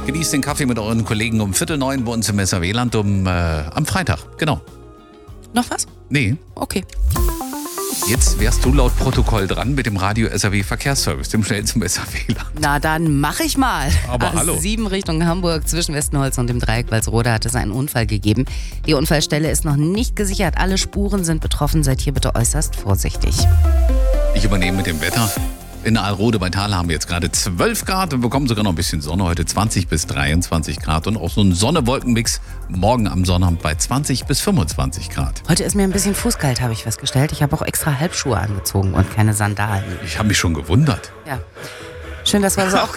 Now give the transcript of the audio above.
Genießt den Kaffee mit euren Kollegen um 8:45 bei uns im SAW-Land am Freitag. Genau. Noch was? Nee. Okay. Jetzt wärst du laut Protokoll dran mit dem Radio SAW Verkehrsservice, dem schnellsten SAW-Land. Na, dann mach ich mal. Aber hallo. 7 Richtung Hamburg zwischen Westenholz und dem Dreieck Walsrode hat es einen Unfall gegeben. Die Unfallstelle ist noch nicht gesichert. Alle Spuren sind betroffen. Seid hier bitte äußerst vorsichtig. Ich übernehme mit dem Wetter. In Aalrode bei Thal haben wir jetzt gerade 12 Grad und bekommen sogar noch ein bisschen Sonne. Heute 20 bis 23 Grad und auch so ein Sonne-Wolken-Mix morgen am Sonnabend bei 20 bis 25 Grad. Heute ist mir ein bisschen fußkalt, habe ich festgestellt. Ich habe auch extra Halbschuhe angezogen und keine Sandalen. Ich habe mich schon gewundert. Ja. Schön, dass wir das auch